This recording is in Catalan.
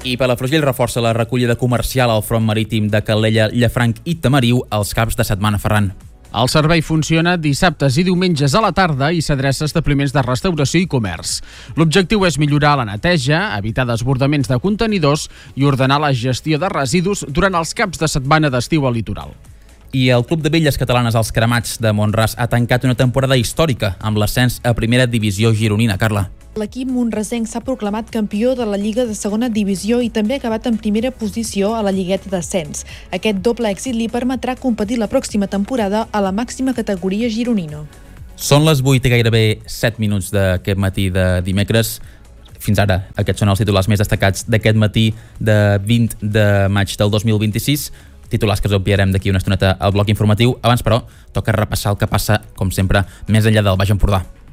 I Palafrugell reforça la recollida comercial al front marítim de Calella, Llafranc i Tamariu els caps de setmana, Ferran. El servei funciona dissabtes i diumenges a la tarda i s'adreça a establiments de restauració i comerç. L'objectiu és millorar la neteja, evitar desbordaments de contenidors i ordenar la gestió de residus durant els caps de setmana d'estiu al litoral. I el Club de Velles Catalanes Els Cremats de Mont-ras ha tancat una temporada històrica amb l'ascens a primera divisió gironina, Carla. L'equip monresenc s'ha proclamat campió de la Lliga de Segona Divisió i també ha acabat en primera posició a la Lligueta d'Ascens. Aquest doble èxit li permetrà competir la pròxima temporada a la màxima categoria gironina. Són les 8 i gairebé 7 minuts d'aquest matí de dimecres. Fins ara, aquests són els titulars més destacats d'aquest matí de 20 de maig del 2026. Titulars que us enviarem d'aquí una estoneta al bloc informatiu. Abans, però, toca repassar el que passa, com sempre, més enllà del Baix Empordà.